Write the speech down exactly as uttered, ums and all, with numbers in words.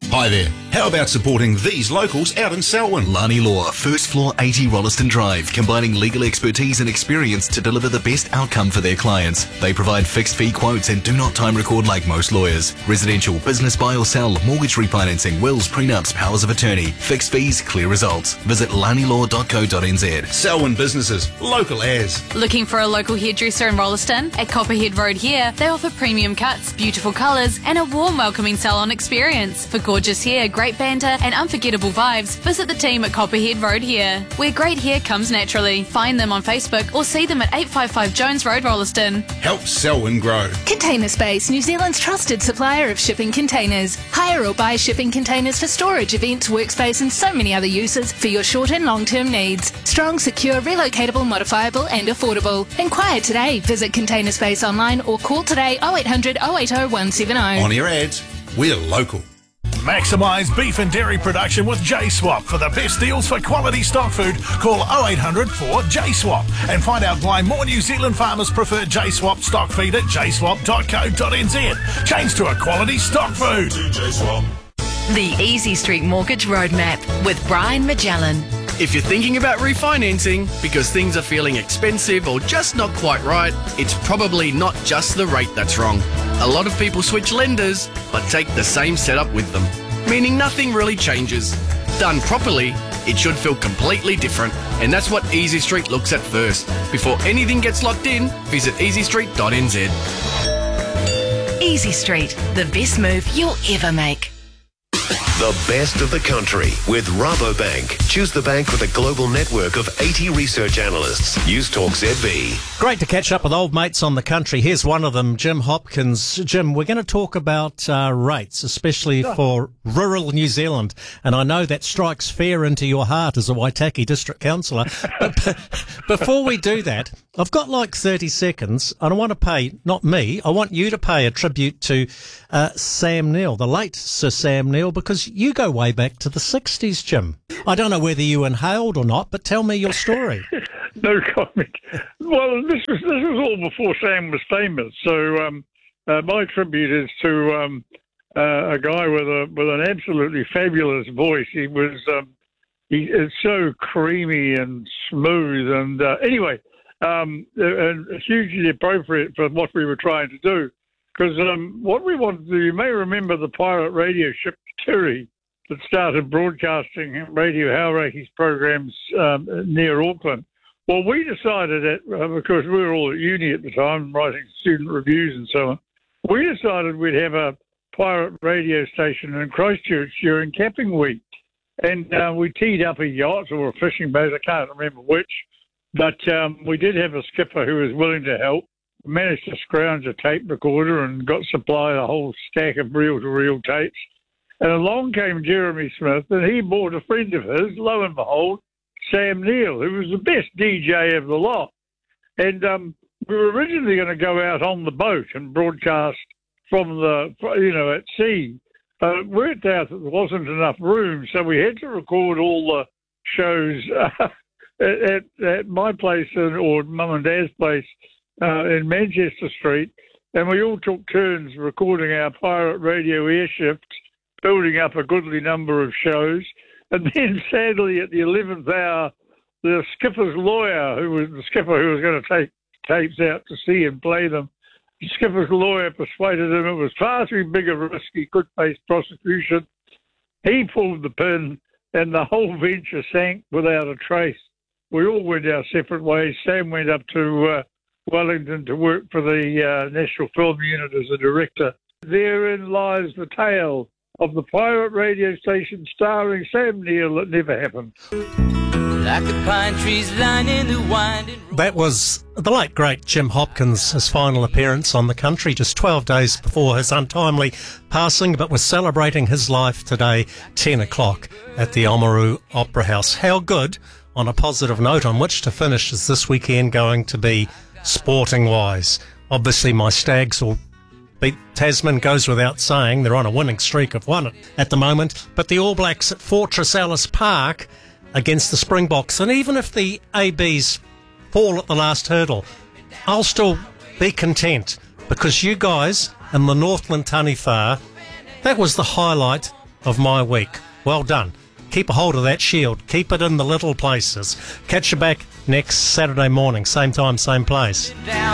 Hi there. How about supporting these locals out in Selwyn? Lani Law, first floor eighty Rolliston Drive, combining legal expertise and experience to deliver the best outcome for their clients. They provide fixed fee quotes and do not time record like most lawyers. Residential, business buy or sell, mortgage refinancing, wills, prenups, powers of attorney, fixed fees, clear results. Visit lani law dot co dot n z. Selwyn businesses, local as. Looking for a local hairdresser in Rolliston? At Copperhead Road here, they offer premium cuts, beautiful colours and a warm welcoming salon experience. For gorgeous hair, great banter and unforgettable vibes, visit the team at Copperhead Road here, where great hair comes naturally. Find them on Facebook or see them at eight five five Jones Road, Rolliston. Help Selwyn grow. Container Space, New Zealand's trusted supplier of shipping containers. Hire or buy shipping containers for storage, events, workspace and so many other uses for your short and long-term needs. Strong, secure, relocatable, modifiable and affordable. Inquire today. Visit Container Space online or call today oh eight hundred, oh eight oh, one seven oh. On your ads, we're local. Maximise beef and dairy production with J-Swap. For the best deals for quality stock food, call oh eight hundred, four, J swap and find out why more New Zealand farmers prefer J-Swap stock feed at j swap dot co dot n z. Change to a quality stock food. The Easy Street Mortgage Roadmap with Brian Magellan. If you're thinking about refinancing because things are feeling expensive or just not quite right, it's probably not just the rate that's wrong. A lot of people switch lenders but take the same setup with them, meaning nothing really changes. Done properly, it should feel completely different, and that's what Easy Street looks at first. Before anything gets locked in, visit easy street dot n z. Easy Street, the best move you'll ever make. The best of the country with Rabobank. Choose the bank with a global network of eighty research analysts. Use Talk Z B. Great to catch up with old mates on the country. Here's one of them, Jim Hopkins. Jim, we're going to talk about uh, rates, especially for rural New Zealand. And I know that strikes fear into your heart as a Waitaki district councillor. But before we do that, I've got like thirty seconds, and I want to pay, not me, I want you to pay a tribute to uh, Sam Neill, the late Sir Sam Neill, because you go way back to the sixties, Jim. I don't know whether you inhaled or not, but tell me your story. No comment. Well, this was this was all before Sam was famous. So um, uh, my tribute is to um, uh, a guy with a with an absolutely fabulous voice. He was um, he is so creamy and smooth, and uh, anyway, um, and hugely appropriate for what we were trying to do. Because um, what we wanted to do, you may remember the pirate radio ship Terry that started broadcasting Radio Hauraki's programs um, near Auckland. Well, we decided that, uh, because we were all at uni at the time, writing student reviews and so on, we decided we'd have a pirate radio station in Christchurch during capping week. And uh, we teed up a yacht or a fishing boat, I can't remember which, but um, we did have a skipper who was willing to help. We managed to scrounge a tape recorder and got supplied a whole stack of reel-to-reel tapes. And along came Jeremy Smith, and he bought a friend of his, lo and behold, Sam Neill, who was the best D J of the lot. And um, we were originally going to go out on the boat and broadcast from the, you know, at sea. But it worked out that there wasn't enough room, so we had to record all the shows uh, at, at, at my place and, or Mum and Dad's place uh, in Manchester Street. And we all took turns recording our pirate radio air shifts, building up a goodly number of shows. And then, sadly, at the eleventh hour, the skipper's lawyer, who was the skipper who was going to take tapes out to sea and play them, the skipper's lawyer persuaded him it was far too big a risk, he could face prosecution. He pulled the pin, and the whole venture sank without a trace. We all went our separate ways. Sam went up to uh, Wellington to work for the uh, National Film Unit as a director. Therein lies the tale of the pirate radio station starring Sam Neill that never happened. Like the pine trees lining the winding road. That was the late, great Jim Hopkins, his final appearance on the country just twelve days before his untimely passing, but we're celebrating his life today, ten o'clock, at the Oamaru Opera House. How good, on a positive note on which to finish, is this weekend going to be sporting-wise? Obviously, my Stags will beat Tasman, goes without saying. They're on a winning streak of one at the moment. But the All Blacks at Fortress Ellis Park against the Springboks. And even if the A Bs fall at the last hurdle, I'll still be content, because you guys in the Northland Taniwha, that was the highlight of my week. Well done. Keep a hold of that shield. Keep it in the little places. Catch you back next Saturday morning, same time, same place.